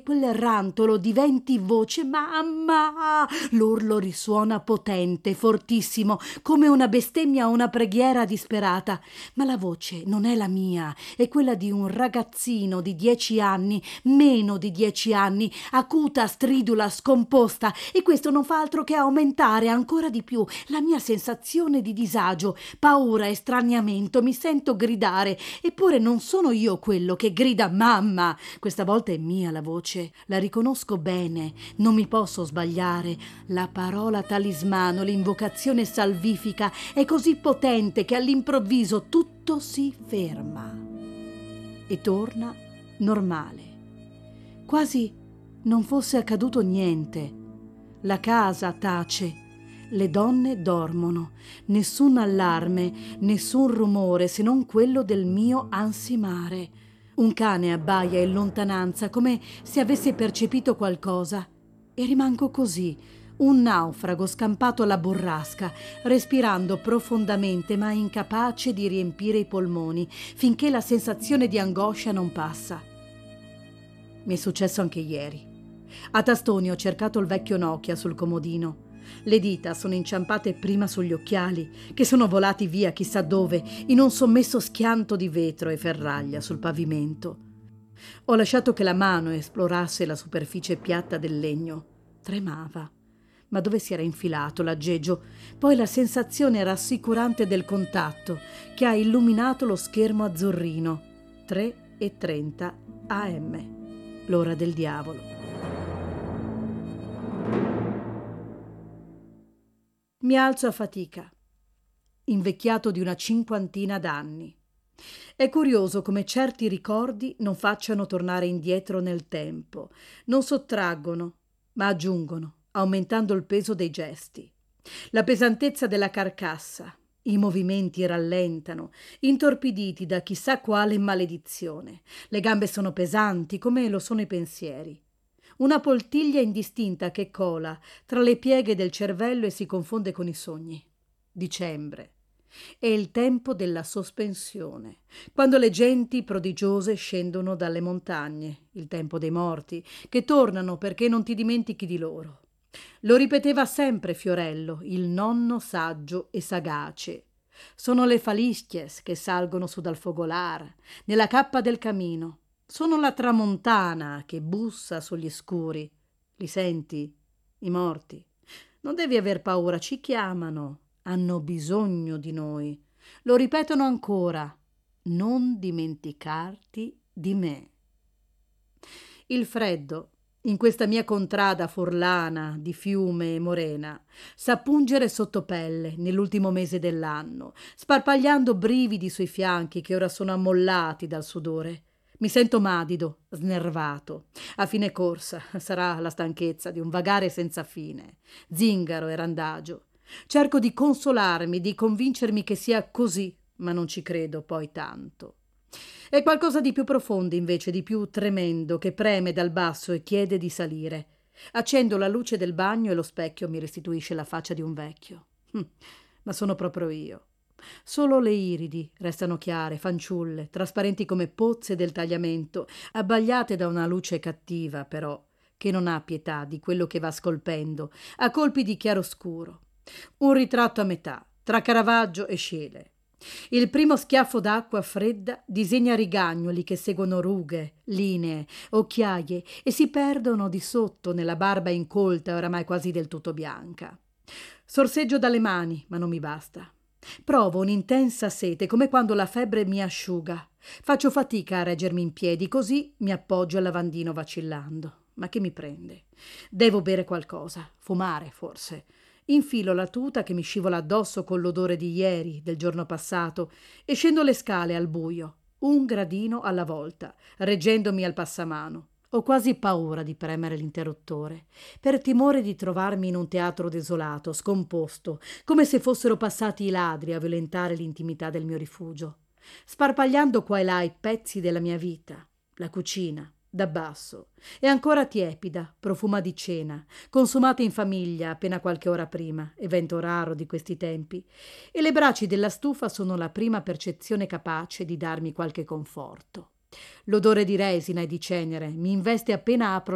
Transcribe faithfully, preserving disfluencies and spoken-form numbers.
quel rantolo diventi voce. Mamma! L'urlo risuona potente, fortissimo, come una bestemmia o una preghiera disperata. Ma la voce non è la mia, è quella di un ragazzino di dieci anni, meno di dieci anni, acuta, stridula, scomposta, e questo non fa altro che aumentare ancora di più la mia sensazione di disagio, paura e straniamento. Mi sento gridare, eppure non sono io quello che grida mamma. Questa volta è mia la voce, la riconosco bene, non mi posso sbagliare. La parola talismano, l'invocazione salvifica è così potente che all'improvviso tutto si ferma e torna normale, quasi non fosse accaduto niente. La casa tace, le donne dormono, nessun allarme, nessun rumore se non quello del mio ansimare. Un cane abbaia in lontananza come se avesse percepito qualcosa, e rimango così, un naufrago scampato alla burrasca, respirando profondamente ma incapace di riempire i polmoni, finché la sensazione di angoscia non passa. Mi è successo anche ieri. A tastoni ho cercato il vecchio Nokia sul comodino. Le dita sono inciampate prima sugli occhiali, che sono volati via chissà dove, in un sommesso schianto di vetro e ferraglia sul pavimento. Ho lasciato che la mano esplorasse la superficie piatta del legno. Tremava. Ma dove si era infilato l'aggeggio? Poi la sensazione rassicurante del contatto che ha illuminato lo schermo azzurrino. tre e trenta a emme, l'ora del diavolo. Mi alzo a fatica, invecchiato di una cinquantina d'anni. È curioso come certi ricordi non facciano tornare indietro nel tempo, non sottraggono, ma aggiungono, aumentando il peso dei gesti. La pesantezza della carcassa, i movimenti rallentano, intorpiditi da chissà quale maledizione. Le gambe sono pesanti, come lo sono i pensieri. Una poltiglia indistinta che cola tra le pieghe del cervello e si confonde con i sogni. Dicembre. È il tempo della sospensione, quando le genti prodigiose scendono dalle montagne, il tempo dei morti, che tornano perché non ti dimentichi di loro. Lo ripeteva sempre Fiorello, il nonno saggio e sagace. Sono le falischies che salgono su dal fogolar, nella cappa del camino. Sono la tramontana che bussa sugli scuri. Li senti? I morti. Non devi aver paura, ci chiamano. Hanno bisogno di noi. Lo ripetono ancora. Non dimenticarti di me. Il freddo, in questa mia contrada furlana di fiume e morena, sa pungere sotto pelle nell'ultimo mese dell'anno, sparpagliando brividi sui fianchi che ora sono ammollati dal sudore. Mi sento madido, snervato. A fine corsa sarà la stanchezza di un vagare senza fine, zingaro e randagio. Cerco di consolarmi, di convincermi che sia così, ma non ci credo poi tanto. È qualcosa di più profondo, invece, di più tremendo, che preme dal basso e chiede di salire. Accendo la luce del bagno e lo specchio mi restituisce la faccia di un vecchio. Hm, ma sono proprio io. Solo le iridi restano chiare, fanciulle, trasparenti come pozze del tagliamento, abbagliate da una luce cattiva, però, che non ha pietà di quello che va scolpendo, a colpi di chiaroscuro. Un ritratto a metà, tra Caravaggio e Schiele. Il primo schiaffo d'acqua fredda disegna rigagnoli che seguono rughe, linee, occhiaie e si perdono di sotto nella barba incolta e oramai quasi del tutto bianca. Sorseggio dalle mani, ma non mi basta. Provo un'intensa sete, come quando la febbre mi asciuga. Faccio fatica a reggermi in piedi, così mi appoggio al lavandino vacillando. Ma che mi prende? Devo bere qualcosa, fumare forse. Infilo la tuta che mi scivola addosso con l'odore di ieri, del giorno passato, e scendo le scale al buio, un gradino alla volta, reggendomi al passamano. Ho quasi paura di premere l'interruttore, per timore di trovarmi in un teatro desolato, scomposto, come se fossero passati i ladri a violentare l'intimità del mio rifugio, sparpagliando qua e là i pezzi della mia vita, la cucina, da basso, è ancora tiepida, profuma di cena, consumata in famiglia appena qualche ora prima, evento raro di questi tempi, e le braci della stufa sono la prima percezione capace di darmi qualche conforto. L'odore di resina e di cenere mi investe appena apro